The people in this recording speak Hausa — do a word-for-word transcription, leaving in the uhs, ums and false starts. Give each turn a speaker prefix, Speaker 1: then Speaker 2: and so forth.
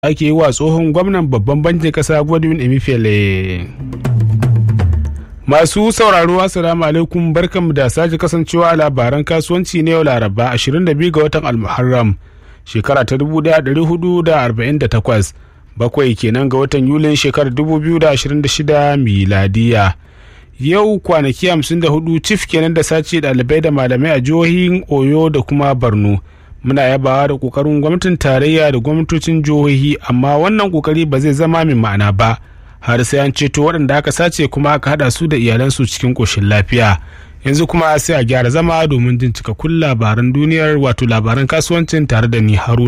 Speaker 1: ake yi wa tsohon gwamnan babban bankin kasa Godwin Emefiele. Masu sauraro assalamu alaikum, barkanmu da sake kasancewa a labaran kasuwanci na yau Laraba ashirin da biyu ga watan Al-Muharram shekara ta dubu ɗaya da ɗari hudu da arba'in da takwas, bakwai kenan ga watan Yulin shekarar dubu biyu da ashirin da shida miladiya. Yau kwanaki hamsin da hudu cif kenan da sace ɗalibai da malamai a jihohin Oyo da kuma Borno. Muna yabawa da kokarin gwamnatin tarayya da gwamnatocin jihohi, amma wannan kokari ba zai zama mai ma'ana ba har sai an ceto waɗanda aka sace kuma aka haɗa su da iyalansu cikin ƙoshin lafiya. Yanzu kuma sai a gyara zama domin jin cikakkun labaran duniyar, wato labaran kasuwancin, tare da ni Haruna.